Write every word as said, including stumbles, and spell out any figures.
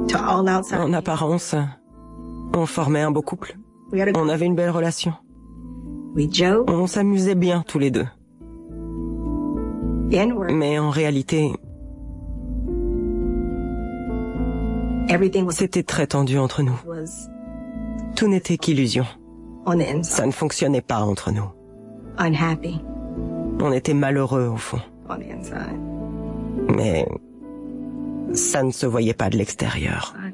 En apparence, on formait un beau couple. On avait une belle relation. On s'amusait bien tous les deux. Mais en réalité, c'était très tendu entre nous. Tout n'était qu'illusion. Ça ne fonctionnait pas entre nous. On était malheureux au fond. Mais ça ne se voyait pas de l'extérieur.